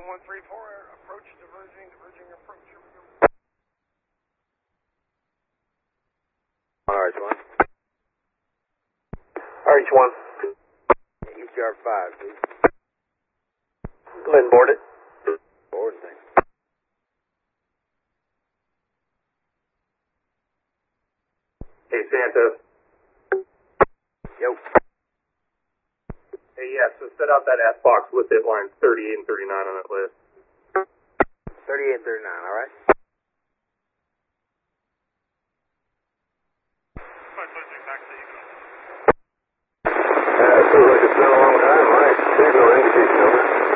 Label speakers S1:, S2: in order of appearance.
S1: 134, approach, diverging approach. Here we go.
S2: RH1.
S3: RH1.
S2: ECR 5, please.
S3: Go ahead and board it.
S2: Board, thanks.
S3: Hey, Santos.
S2: Yo.
S3: Hey, yeah, so set out that S box with it lines 38 and 39 on that list.
S2: 38 and 39, alright?
S3: Feels like it's been a long time. My signal indicates